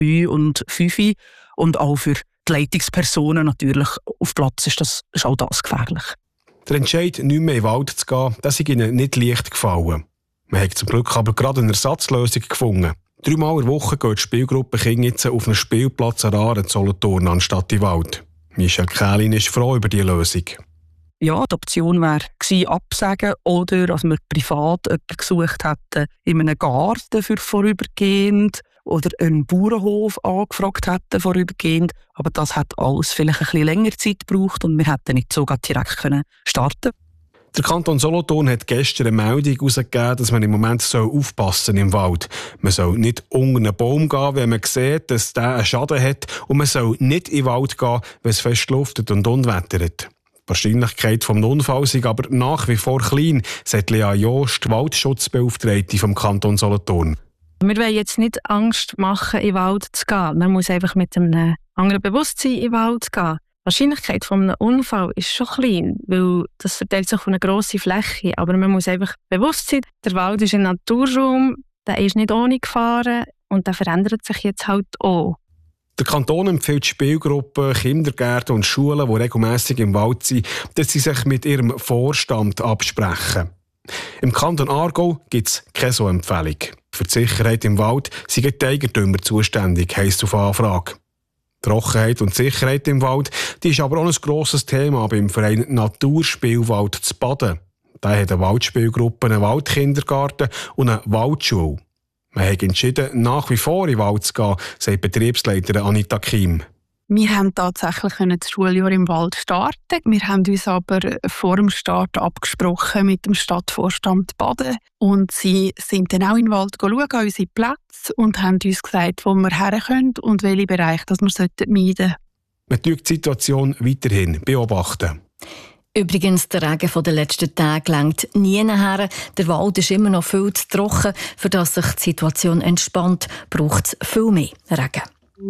3 und 5. Und auch für die Leitungspersonen natürlich auf Platz ist auch das gefährlich. Der Entscheid, nicht mehr in den Wald zu gehen, das ist ihnen nicht leicht gefallen. Man hat zum Glück aber gerade eine Ersatzlösung gefunden. 3-mal in der Woche geht die Spielgruppe Kinder jetzt auf einen Spielplatz an Aare in Solothurn anstatt in den Wald. Michel Kählin ist froh über diese Lösung. Ja, die Option wäre gewesen, absagen oder dass wir privat jemanden gesucht hätten in einem Garten für vorübergehend oder einen Bauernhof angefragt hätten vorübergehend. Aber das hat alles vielleicht ein bisschen länger Zeit gebraucht und wir hätten nicht so direkt starten können. Der Kanton Solothurn hat gestern eine Meldung herausgegeben, dass man im Moment aufpassen soll im Wald. Man soll nicht unter einen Baum gehen, wenn man sieht, dass der einen Schaden hat. Und man soll nicht in den Wald gehen, wenn es fest luftet und unwettert. Die Wahrscheinlichkeit des Unfalls ist aber nach wie vor klein, sagt Lea Jost, Waldschutzbeauftragte vom Kanton Solothurn. Wir wollen jetzt nicht Angst machen, in den Wald zu gehen. Man muss einfach mit einem anderen Bewusstsein in den Wald gehen. Die Wahrscheinlichkeit von einem Unfall ist schon klein, weil das verteilt sich auf eine grosse Fläche. Aber man muss einfach bewusst sein, der Wald ist ein Naturraum, der ist nicht ohne Gefahren und der verändert sich jetzt halt auch. Der Kanton empfiehlt Spielgruppen, Kindergärten und Schulen, die regelmässig im Wald sind, dass sie sich mit ihrem Vorstand absprechen. Im Kanton Aargau gibt es keine so Empfehlung. Für die Sicherheit im Wald sind die Eigentümer zuständig, heisst auf Anfrage. Trockenheit und Sicherheit im Wald, die ist aber auch ein grosses Thema beim Verein Naturspielwald zu Baden. Da hat eine Waldspielgruppe, einen Waldkindergarten und eine Waldschule. Man hat entschieden, nach wie vor in den Wald zu gehen, sagt Betriebsleiterin Anita Kim. Wir haben tatsächlich das Schuljahr im Wald starten. Wir haben uns aber vor dem Start abgesprochen mit dem Stadtvorstand Baden. Und sie sind dann auch in den Wald schauen, an unsere Plätze, und haben uns gesagt, wo wir her können und welche Bereiche wir meiden sollten. Man schaut die Situation weiterhin beobachten. Übrigens, der Regen von den letzten Tagen reicht nie her. Der Wald ist immer noch viel zu trocken. Für dass sich die Situation entspannt, braucht es viel mehr Regen.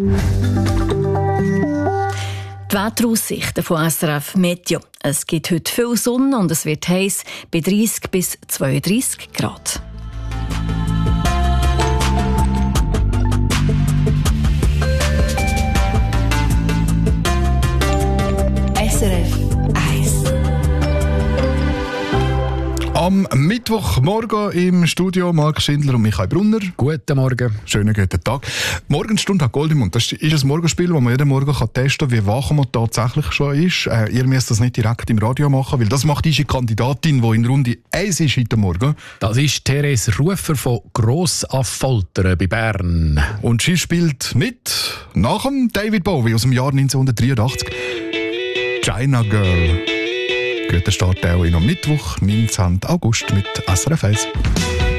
Die Wetteraussichten von SRF Meteo. Es gibt heute viel Sonne und es wird heiß bei 30 bis 32 Grad. SRF 1. Am Mittwochmorgen im Studio Marc Schindler und Michael Brunner. Guten Morgen. Schönen guten Tag. Morgenstunde hat Goldemund. Das ist ein Morgenspiel, das man jeden Morgen testen kann, wie wach man tatsächlich schon ist. Ihr müsst das nicht direkt im Radio machen, weil das macht unsere Kandidatin, die in Runde 1 ist heute Morgen. Das ist Therese Rufer von Grossaffoltern bei Bern. Und sie spielt mit nach dem David Bowie aus dem Jahr 1983. China Girl. Guten Start auch am Mittwoch, 19. August mit SRF 1.